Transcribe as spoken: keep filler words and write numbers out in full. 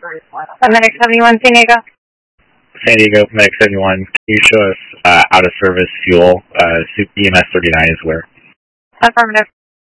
Medic seventy-one, San Diego. San Diego, Medic seventy-one, can you show us uh, out of service fuel? Uh, E M S thirty-nine is where? Affirmative.